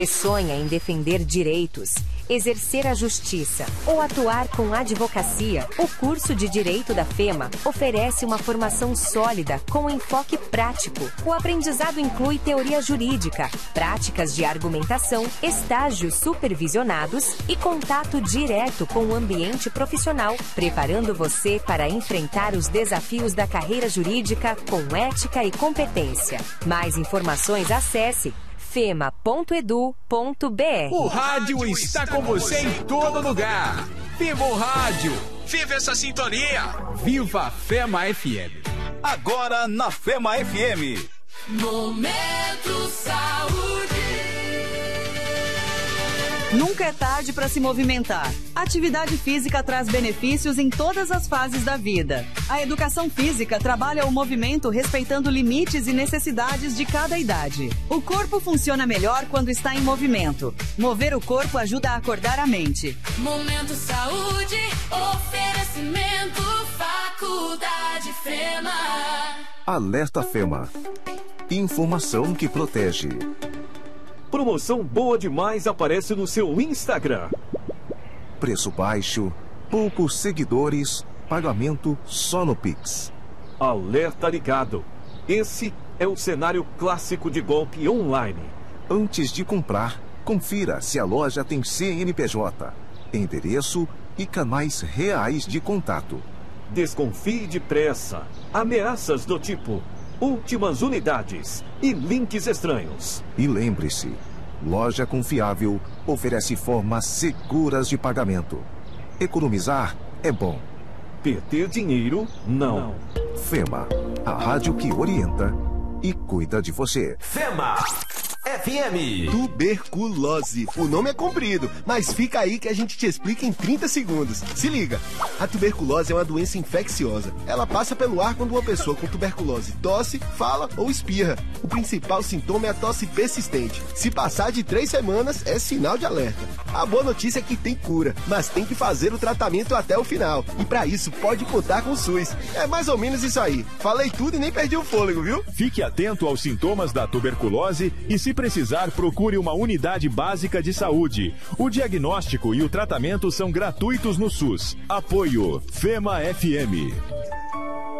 Sonha em defender direitos, exercer a justiça ou atuar com advocacia, o curso de Direito da FEMA oferece uma formação sólida com enfoque prático. O aprendizado inclui teoria jurídica, práticas de argumentação, estágios supervisionados e contato direto com o ambiente profissional, preparando você para enfrentar os desafios da carreira jurídica com ética e competência. Mais informações, acesse fema.edu.br. O rádio está com você em todo lugar. Viva o rádio! Viva essa sintonia! Viva a Fema FM! Agora na Fema FM. Momento Saúde. Nunca é tarde para se movimentar. Atividade física traz benefícios em todas as fases da vida. A educação física trabalha o movimento respeitando limites e necessidades de cada idade. O corpo funciona melhor quando está em movimento. Mover o corpo ajuda a acordar a mente. Momento Saúde, oferecimento Faculdade FEMA. Alerta FEMA. Informação que protege. Promoção boa demais aparece no seu Instagram. Preço baixo, poucos seguidores, pagamento só no Pix. Alerta ligado. Esse é o cenário clássico de golpe online. Antes de comprar, confira se a loja tem CNPJ, endereço e canais reais de contato. Desconfie depressa. Ameaças do tipo últimas unidades e links estranhos. E lembre-se, loja confiável oferece formas seguras de pagamento. Economizar é bom. Perder dinheiro, não. FEMA, a rádio que orienta e cuida de você. FEMA FM. Tuberculose. O nome é comprido, mas fica aí que a gente te explica em 30 segundos. Se liga. A tuberculose é uma doença infecciosa. Ela passa pelo ar quando uma pessoa com tuberculose tosse, fala ou espirra. O principal sintoma é a tosse persistente. Se passar de 3 semanas, é sinal de alerta. A boa notícia é que tem cura, mas tem que fazer o tratamento até o final. E para isso, pode contar com o SUS. É mais ou menos isso aí. Falei tudo e nem perdi o fôlego, viu? Fique atento aos sintomas da tuberculose e, se precisar, procure uma unidade básica de saúde. O diagnóstico e o tratamento são gratuitos no SUS. Apoio FEMA FM.